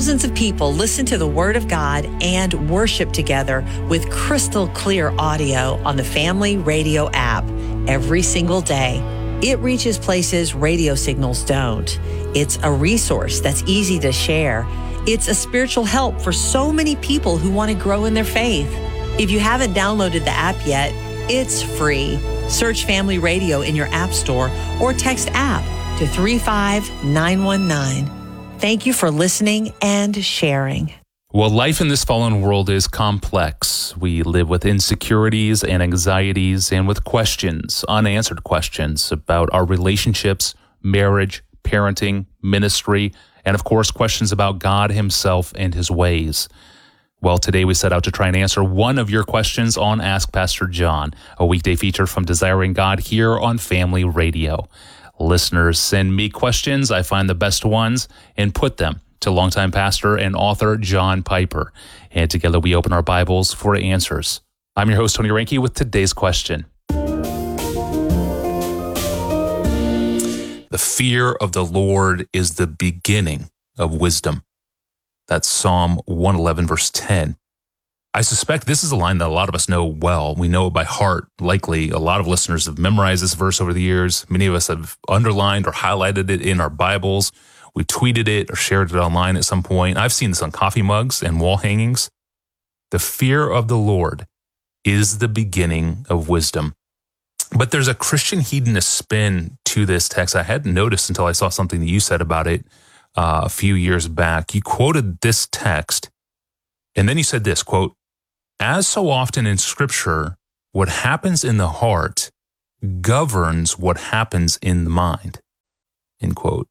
Thousands of people listen to the Word of God and worship together with crystal clear audio on the Family Radio app every single day. It reaches places radio signals don't. It's a resource that's easy to share. It's a spiritual help for so many people who want to grow in their faith. If you haven't downloaded the app yet, it's free. Search Family Radio in your app store or text app to 35919. Thank you for listening and sharing. Well, life in this fallen world is complex. We live with insecurities and anxieties and with questions, unanswered questions about our relationships, marriage, parenting, ministry, and of course, questions about God himself and his ways. Well, today we set out to try and answer one of your questions on Ask Pastor John, a weekday feature from Desiring God here on Family Radio. Listeners send me questions. I find the best ones and put them to longtime pastor and author John Piper. And together we open our Bibles for answers. I'm your host, Tony Reinke, with today's question. The fear of the Lord is the beginning of wisdom. That's Psalm 111, verse 10. I suspect this is a line that a lot of us know well. We know it by heart. Likely, a lot of listeners have memorized this verse over the years. Many of us have underlined or highlighted it in our Bibles. We tweeted it or shared it online at some point. I've seen this on coffee mugs and wall hangings. The fear of the Lord is the beginning of wisdom. But there's a Christian hedonist spin to this text I hadn't noticed until I saw something that you said about it a few years back. You quoted this text, and then you said this, quote, "As so often in Scripture, what happens in the heart governs what happens in the mind," end quote.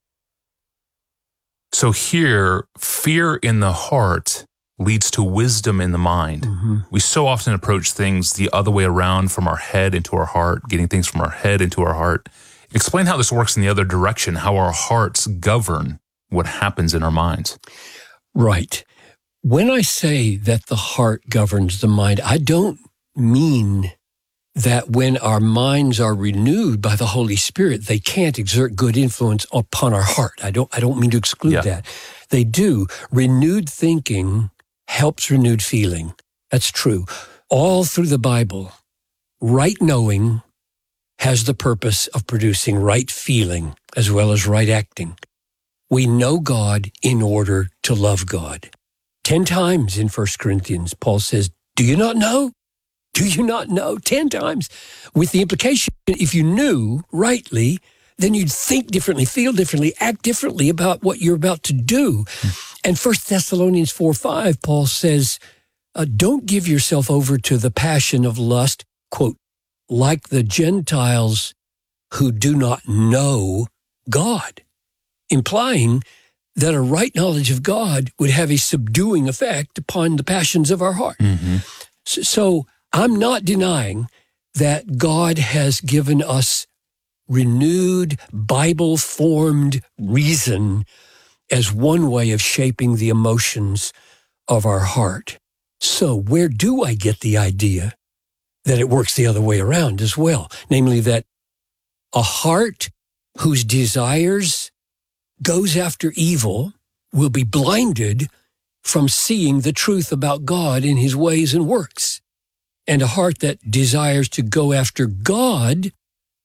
So here, fear in the heart leads to wisdom in the mind. Mm-hmm. We so often approach things the other way around, from our head into our heart, getting things from our head into our heart. Explain how this works in the other direction, how our hearts govern what happens in our minds. Right. When I say that the heart governs the mind, I don't mean that when our minds are renewed by the Holy Spirit, they can't exert good influence upon our heart. I don't mean to exclude that. They do. Renewed thinking helps renewed feeling. That's true. All through the Bible, right knowing has the purpose of producing right feeling as well as right acting. We know God in order to love God. 10 times in 1 Corinthians, Paul says, "Do you not know? Do you not know?" 10 times. With the implication, if you knew rightly, then you'd think differently, feel differently, act differently about what you're about to do. And 1 Thessalonians 4:5, Paul says, don't give yourself over to the passion of lust, quote, like the Gentiles who do not know God, implying that a right knowledge of God would have a subduing effect upon the passions of our heart. Mm-hmm. So I'm not denying that God has given us renewed, Bible-formed reason as one way of shaping the emotions of our heart. So where do I get the idea that it works the other way around as well? Namely, that a heart whose desires goes after evil will be blinded from seeing the truth about God in his ways and works. And a heart that desires to go after God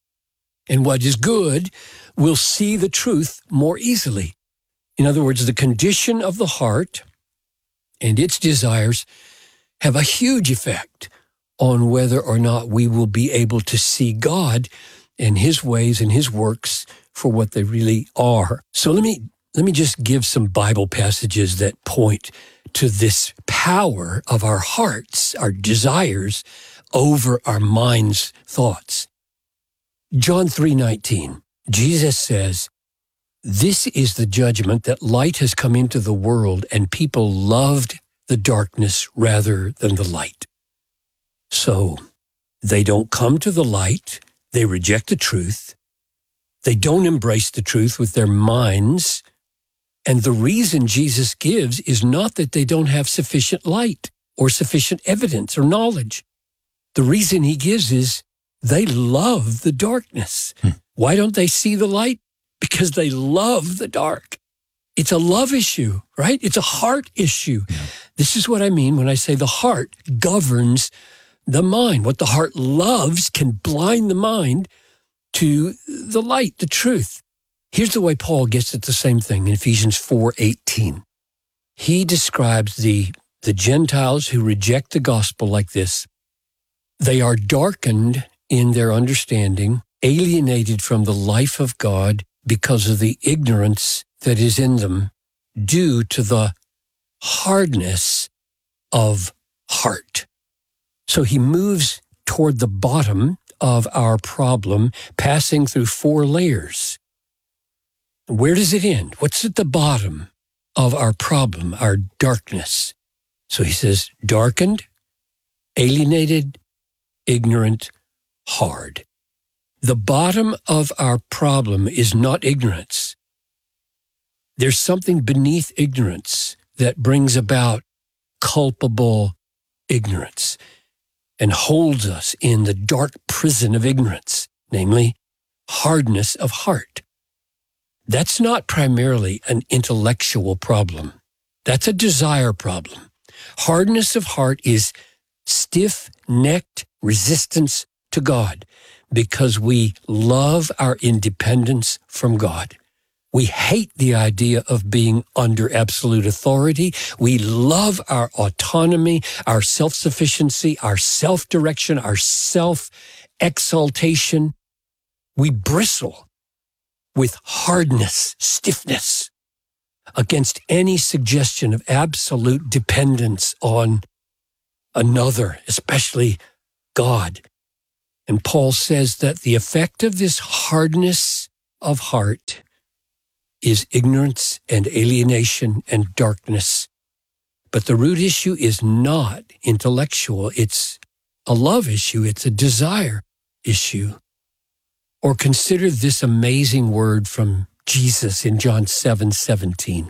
and what is good will see the truth more easily. In other words, the condition of the heart and its desires have a huge effect on whether or not we will be able to see God and his ways and his works for what they really are. So let me just give some Bible passages that point to this power of our hearts, our desires, over our mind's thoughts. John 3:19, Jesus says, "This is the judgment, that light has come into the world, and people loved the darkness rather than the light." So they don't come to the light. They reject the truth. They don't embrace the truth with their minds. And the reason Jesus gives is not that they don't have sufficient light or sufficient evidence or knowledge. The reason he gives is they love the darkness. Why don't they see the light? Because they love the dark. It's a love issue, right? It's a heart issue. Yeah. This is what I mean when I say the heart governs the mind. What the heart loves can blind the mind to the light, the truth. Here's the way Paul gets at the same thing in Ephesians 4:18. He describes the Gentiles who reject the gospel like this. They are darkened in their understanding, alienated from the life of God because of the ignorance that is in them due to the hardness of heart. So he moves toward the bottom of our problem, passing through 4 layers. Where does it end? What's at the bottom of our problem, our darkness? So he says, darkened, alienated, ignorant, hard. The bottom of our problem is not ignorance. There's something beneath ignorance that brings about culpable ignorance and holds us in the dark prison of ignorance, namely hardness of heart. That's not primarily an intellectual problem. That's a desire problem. Hardness of heart is stiff-necked resistance to God because we love our independence from God. We hate the idea of being under absolute authority. We love our autonomy, our self-sufficiency, our self-direction, our self-exaltation. We bristle with hardness, stiffness, against any suggestion of absolute dependence on another, especially God. And Paul says that the effect of this hardness of heart is ignorance and alienation and darkness. But the root issue is not intellectual. It's a love issue. It's a desire issue. Or consider this amazing word from Jesus in John 7:17.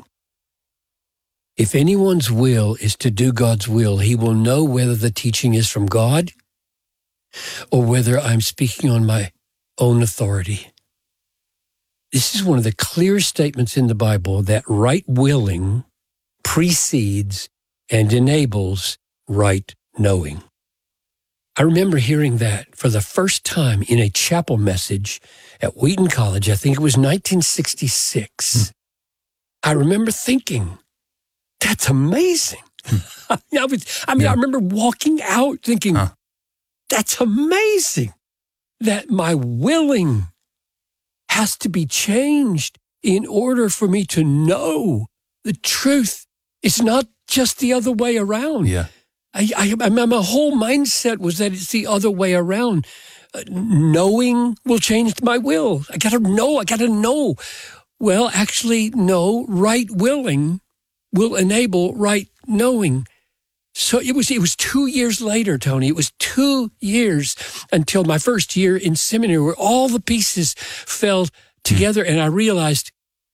If anyone's will is to do God's will, he will know whether the teaching is from God or whether I'm speaking on my own authority. This is one of the clear statements in the Bible that right willing precedes and enables right knowing. I remember hearing that for the first time in a chapel message at Wheaton College. I think it was 1966. I remember thinking, that's amazing. I remember walking out thinking, that's amazing that my willing has to be changed in order for me to know the truth. It's not just the other way around. Yeah. My whole mindset was that it's the other way around. Knowing will change my will. I got to know. Well, actually, no, right willing will enable right knowing. So it was 2 years later, Tony. It was 2 years until my first year in seminary where all the pieces fell together and I realized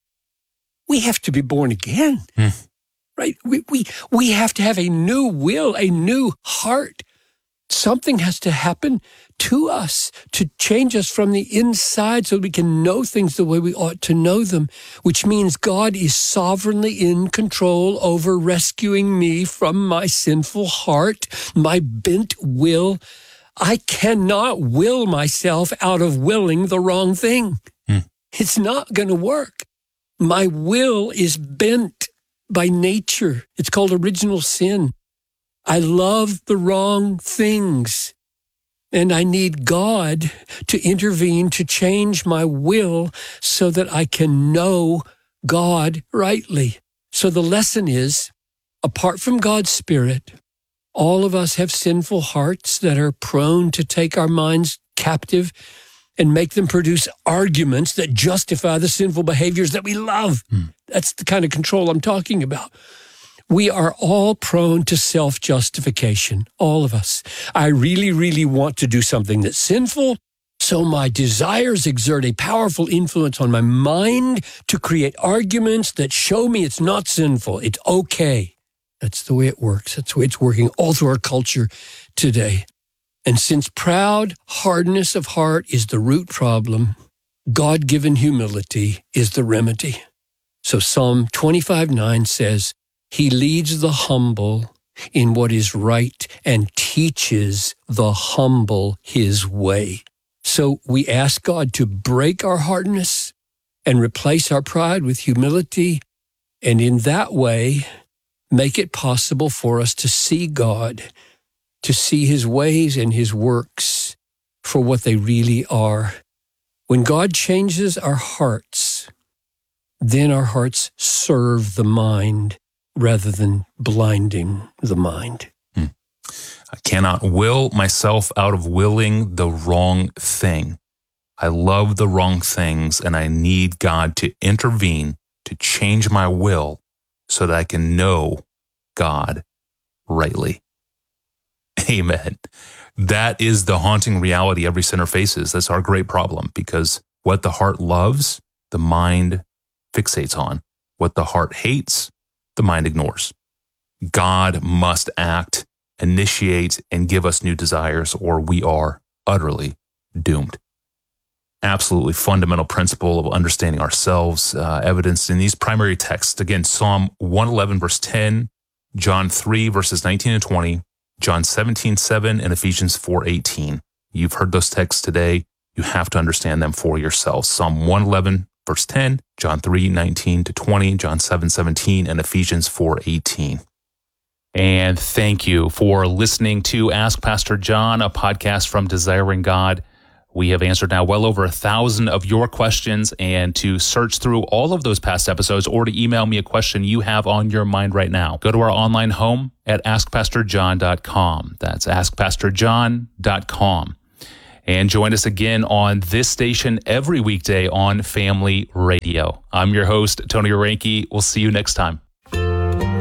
we have to be born again, right? We have to have a new will, a new heart. Something has to happen to us to change us from the inside so we can know things the way we ought to know them, which means God is sovereignly in control over rescuing me from my sinful heart, my bent will. I cannot will myself out of willing the wrong thing. It's not going to work. My will is bent by nature. It's called original sin. I love the wrong things. And I need God to intervene to change my will so that I can know God rightly. So the lesson is, apart from God's Spirit, all of us have sinful hearts that are prone to take our minds captive and make them produce arguments that justify the sinful behaviors that we love. That's the kind of control I'm talking about. We are all prone to self-justification, all of us. I really, really want to do something that's sinful, so my desires exert a powerful influence on my mind to create arguments that show me it's not sinful, it's okay. That's the way it works. That's the way it's working all through our culture today. And since proud hardness of heart is the root problem, God-given humility is the remedy. So Psalm 25:9 says, He leads the humble in what is right and teaches the humble His way. So we ask God to break our hardness and replace our pride with humility, and in that way, make it possible for us to see God, to see His ways and His works for what they really are. When God changes our hearts, then our hearts serve the mind rather than blinding the mind. I cannot will myself out of willing the wrong thing. I love the wrong things, and I need God to intervene to change my will so that I can know God rightly. Amen. That is the haunting reality every sinner faces. That's our great problem, because what the heart loves, the mind fixates on. What the heart hates, the mind ignores. God must act, initiate, and give us new desires, or we are utterly doomed. Absolutely fundamental principle of understanding ourselves, evidenced in these primary texts. Again, Psalm 111, verse 10, John 3, verses 19 and 20, John 17:7, and Ephesians 4:18. You've heard those texts today. You have to understand them for yourselves. Psalm 111, verse 10, John 3:19 to 20, John 7:17, and Ephesians 4:18. And thank you for listening to Ask Pastor John, a podcast from Desiring God. We have answered now well over 1,000 of your questions, and to search through all of those past episodes or to email me a question you have on your mind right now, go to our online home at askpastorjohn.com. That's askpastorjohn.com. And join us again on this station every weekday on Family Radio. I'm your host, Tony Orenke. We'll see you next time.